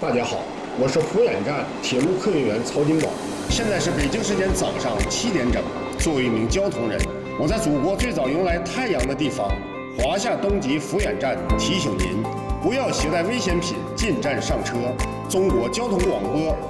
大家好，我是福远站铁路客运员曹金宝。现在是北京时间早上7点整。作为一名交通人，我在祖国最早迎来太阳的地方华夏东极福远站提醒您，不要携带危险品进站上车。中国交通广播。